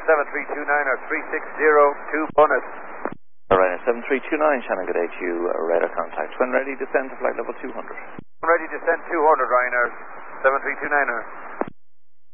7329 or 3602 bonus. Ryanair 7329, Shannon, good day to you. Radar contact. When ready, descend to flight level 200. Ready to send 200, Ryanair 7329er.